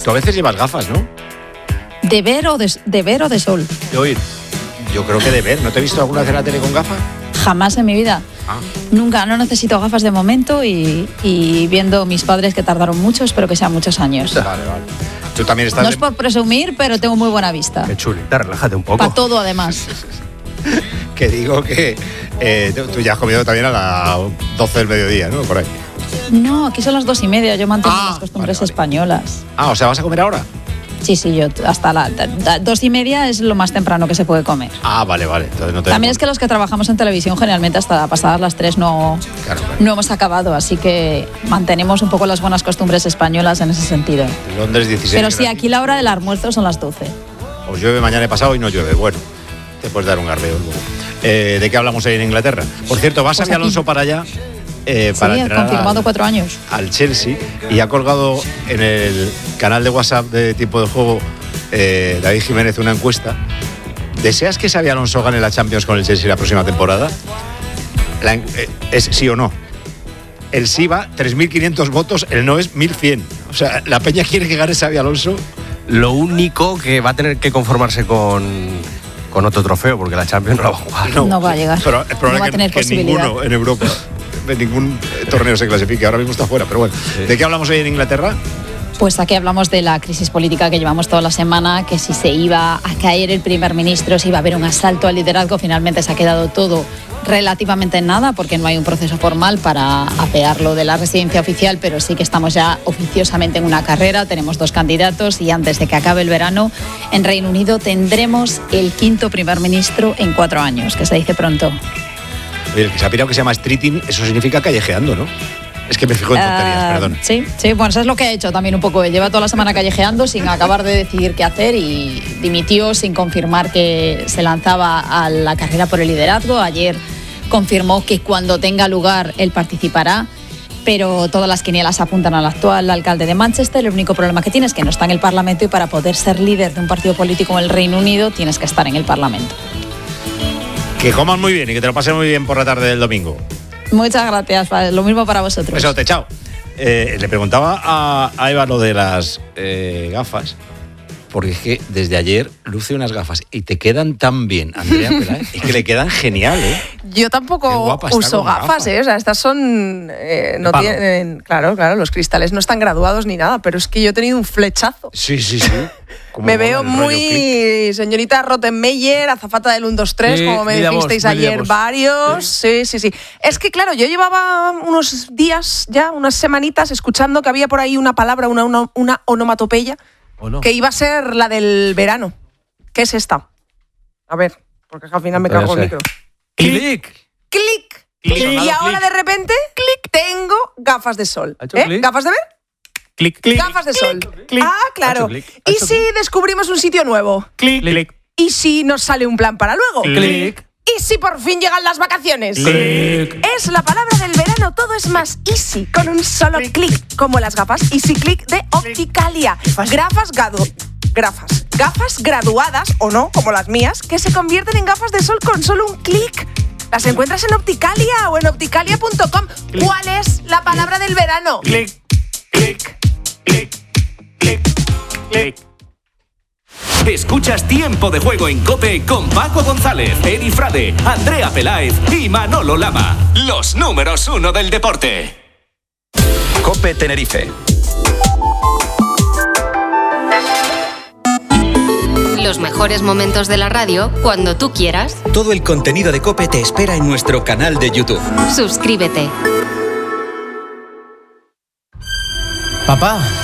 Tú a veces llevas gafas, ¿no? ¿De ver o de sol? De oír. Yo creo que de ver. ¿No te he visto alguna vez en la tele con gafas? Jamás en mi vida. Nunca, no necesito gafas de momento y viendo mis padres que tardaron mucho, espero que sean muchos años. Vale. Tú también estás... No es por presumir, pero tengo muy buena vista. Qué chulita, relájate un poco. Para todo, además. Que digo que tú ya has comido también a las 12 del mediodía, ¿no? Por ahí. No, aquí son las 2:30, yo mantengo las costumbres españolas. O sea, ¿vas a comer ahora? Sí, yo hasta las 2:30 es lo más temprano que se puede comer. Vale. Entonces no te También es que los que trabajamos en televisión generalmente hasta pasadas las 3 no hemos acabado, así que mantenemos un poco las buenas costumbres españolas en ese sentido. Londres 16. Pero sí, aquí la hora del almuerzo son las 12. Os llueve mañana y pasado y no llueve. Bueno, te puedes dar un garbeo luego. ¿De qué hablamos ahí en Inglaterra? Por cierto, va Xabi Alonso para allá. Para sí, entrenar confirmado 4 años. Al Chelsea, y ha colgado en el canal de WhatsApp de Tiempo de Juego David Jiménez una encuesta. ¿Deseas que Xabi Alonso gane la Champions con el Chelsea la próxima temporada? ¿Es sí o no? El sí va 3.500 votos, el no es 1.100. O sea, la peña quiere que gane Xabi Alonso. Lo único que va a tener que conformarse con otro trofeo, porque la Champions no la va a jugar. No va a llegar. Pero es probable no va a tener que ninguno en Europa, en ningún torneo se clasifique. Ahora mismo está fuera, pero bueno. Sí. ¿De qué hablamos hoy en Inglaterra? Pues aquí hablamos de la crisis política que llevamos toda la semana, que si se iba a caer el primer ministro, si iba a haber un asalto al liderazgo, finalmente se ha quedado todo relativamente en nada, porque no hay un proceso formal para apearlo de la residencia oficial, pero sí que estamos ya oficiosamente en una carrera, tenemos 2 candidatos y antes de que acabe el verano, en Reino Unido tendremos el 5º primer ministro en 4 años, que se dice pronto. Oye, el que se ha pirado que se llama streeting, eso significa callejeando, ¿no? Es que me fijo en tonterías, perdón. Sí, bueno, eso es lo que ha hecho también un poco. Él lleva toda la semana callejeando sin acabar de decidir qué hacer y dimitió sin confirmar que se lanzaba a la carrera por el liderazgo. Ayer confirmó que cuando tenga lugar él participará, pero todas las quinielas apuntan al actual alcalde de Manchester. El único problema que tiene es que no está en el Parlamento y para poder ser líder de un partido político en el Reino Unido tienes que estar en el Parlamento. Que coman muy bien y que te lo pases muy bien por la tarde del domingo. Muchas gracias, lo mismo para vosotros. Besote, chao. Le preguntaba a Eva lo de las gafas, porque es que desde ayer luce unas gafas y te quedan tan bien, Andrea Peláez, es que le quedan genial, ¿eh? Yo tampoco uso gafas, ¿eh? O sea, estas son... no tienen... Claro, los cristales no están graduados ni nada, pero es que yo he tenido un flechazo. Sí. Me veo muy señorita Rottenmeier, azafata del 1, 2, 3, como me dijisteis ayer varios. Sí. Es que, claro, yo llevaba unos días ya, unas semanitas, escuchando que había por ahí una palabra, una onomatopeya, que iba a ser la del verano. ¿Qué es esta? A ver, porque al final me cargo el micro. ¡Clic! Y ahora de repente, tengo gafas de sol. ¿Gafas de ver? Clic. Gafas de sol. Clic. Claro. ¿Y si descubrimos un sitio nuevo? Clic. ¿Y si nos sale un plan para luego? Clic. ¿Y si por fin llegan las vacaciones? Clic. Es la palabra del verano, todo es más easy, con un solo clic, como las gafas Easy Click de Opticalia. Gafas graduadas, o no, como las mías, que se convierten en gafas de sol con solo un clic. Las encuentras en Opticalia o en opticalia.com. ¿Cuál es la palabra del verano? Clic. Escuchas Tiempo de Juego en COPE con Paco González, Edi Frade, Andrea Peláez y Manolo Lama. Los números 1 del deporte. COPE Tenerife. Los mejores momentos de la radio cuando tú quieras. Todo el contenido de COPE te espera en nuestro canal de YouTube. Suscríbete. Papá,